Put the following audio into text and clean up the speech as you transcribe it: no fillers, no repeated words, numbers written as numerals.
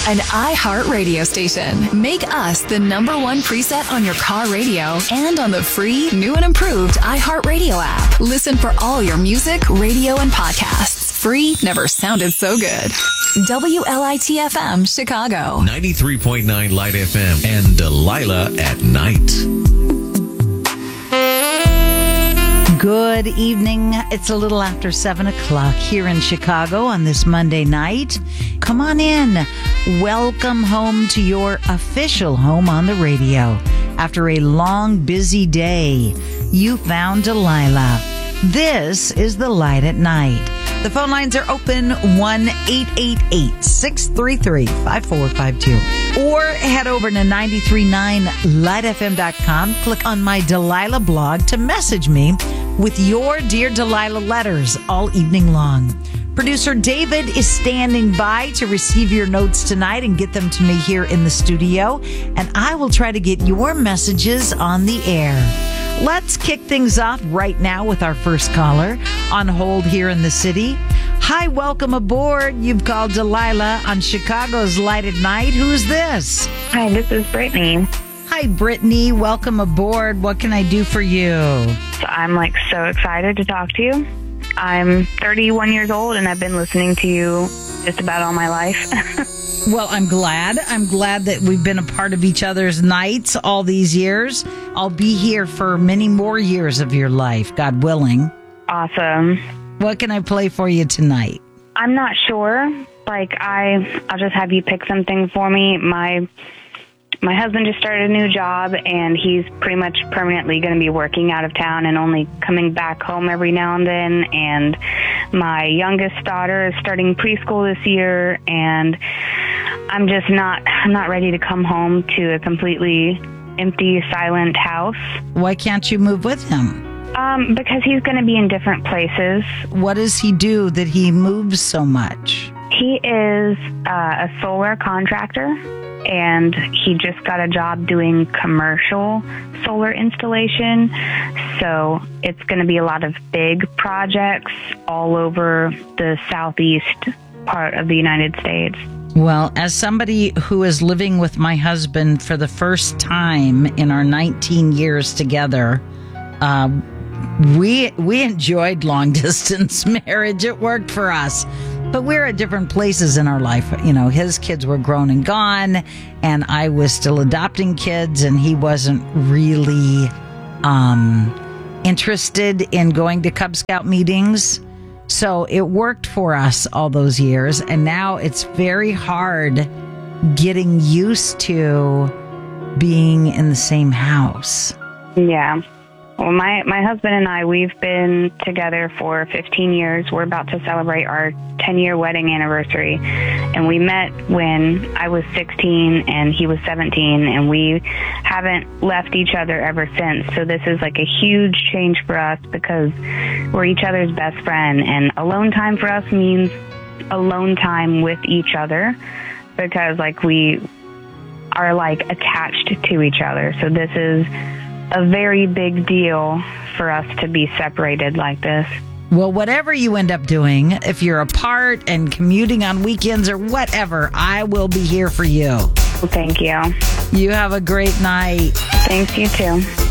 an iHeart radio station. Make us the #1 preset on your car radio and on the free, new and improved iHeart Radio app. Listen for all your music, radio, and podcasts. Free never sounded so good. WLIT-FM, Chicago. 93.9 Light FM and Delilah at Night. Good evening. It's a little after 7 o'clock here in Chicago on this Monday night. Come on in. Welcome home to your official home on the radio. After a long, busy day, you found Delilah. This is The Light at Night. The phone lines are open 1-888-633-5452. Or head over to 939lightfm.com. Click on my Delilah blog to message me with your Dear Delilah letters all evening long. Producer David is standing by to receive your notes tonight and get them to me here in the studio. And I will try to get your messages on the air. Let's kick things off right now with our first caller on hold here in the city. Hi, welcome aboard. You've called Delilah on Chicago's Light at Night. Who's this? Hi, this is Brittany. Hi, Brittany. Welcome aboard. What can I do for you? So I'm so excited to talk to you. I'm 31 years old and I've been listening to you just about all my life. Well, I'm glad. I'm glad that we've been a part of each other's nights all these years. I'll be here for many more years of your life, God willing. Awesome. What can I play for you tonight? I'm not sure. I'll just have you pick something for me. My husband just started a new job, and he's pretty much permanently going to be working out of town and only coming back home every now and then. And my youngest daughter is starting preschool this year, and I'm not ready to come home to a completely empty, silent house. Why can't you move with him? Because he's going to be in different places. What does he do that he moves so much? He is a solar contractor, and he just got a job doing commercial solar installation. So it's going to be a lot of big projects all over the southeast part of the United States. Well, as somebody who is living with my husband for the first time in our 19 years together, we enjoyed long-distance marriage. It worked for us. But we're at different places in our life. You know, his kids were grown and gone, and I was still adopting kids, and he wasn't really interested in going to Cub Scout meetings. So it worked for us all those years, and now it's very hard getting used to being in the same house. Yeah. Well, my husband and I, we've been together for 15 years. We're about to celebrate our 10-year wedding anniversary. And we met when I was 16 and he was 17, and we haven't left each other ever since. So this is a huge change for us because we're each other's best friend. And alone time for us means alone time with each other because we are attached to each other. So this is a very big deal for us to be separated like this. Well, whatever you end up doing, if you're apart and commuting on weekends or whatever, I will be here for you. Well, thank you. You have a great night. Thanks, you too.